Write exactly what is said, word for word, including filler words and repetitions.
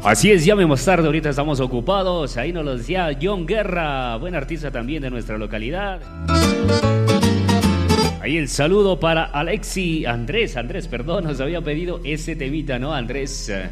Así es, llame más tarde, ahorita estamos ocupados. Ahí nos lo decía John Guerra, buen artista también de nuestra localidad. Ahí el saludo para Alexi, Andrés, Andrés, perdón, nos había pedido ese temita, ¿no, Andrés?